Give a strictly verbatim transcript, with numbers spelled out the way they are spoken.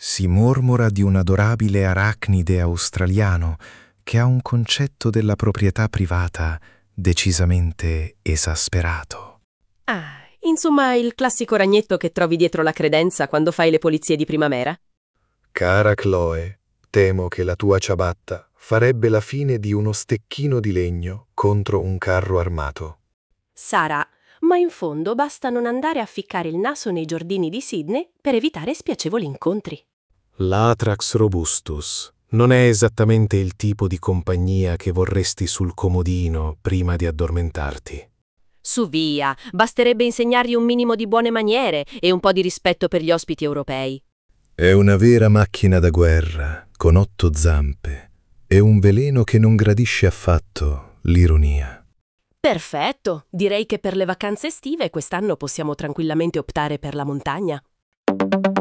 Si mormora di un adorabile arachnide australiano che ha un concetto della proprietà privata decisamente esasperato. Ah, insomma il classico ragnetto che trovi dietro la credenza quando fai le pulizie di primavera? Cara Chloe, temo che la tua ciabatta farebbe la fine di uno stecchino di legno contro un carro armato. Sarà, ma in fondo basta non andare a ficcare il naso nei giardini di Sydney per evitare spiacevoli incontri. L'Atrax robustus non è esattamente il tipo di compagnia che vorresti sul comodino prima di addormentarti. Su via, basterebbe insegnargli un minimo di buone maniere e un po' di rispetto per gli ospiti europei. È una vera macchina da guerra, con otto zampe, e un veleno che non gradisce affatto l'ironia. Perfetto, direi che per le vacanze estive quest'anno possiamo tranquillamente optare per la montagna.